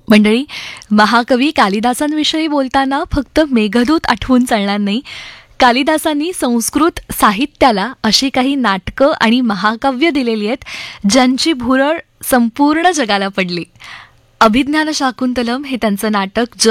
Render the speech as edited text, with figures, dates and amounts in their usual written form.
मंडळी, महाकवी कालिदासांविषयी बोलताना फक्त मेघदूत आठवून चालणार नाही. कालिदासांनी संस्कृत साहित्याला अशी काही नाटकं आणि महाकाव्य दिलेली आहेत ज्यांची भुरळ संपूर्ण जगाला पडली. अभिज्ञान शाकुंतलम हे त्यांचं नाटक